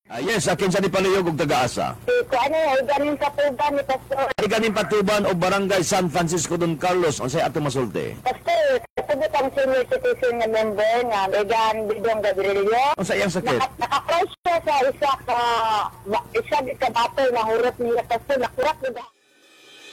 Yes, akin sa ni Paluyog ug taga-asa. Kung ano, ganin sa tuban ni Pastor. Ay kaning Patuban o Barangay San Francisco Don Carlos unsay ato masulti? Pastor, sabi kang senior citizen na member nga, Megan Bidong Gabrielio. Unsa iyang sakit? Naka-crush siya sa isa ka bato na hurot niya, Pastor, nakurat niya.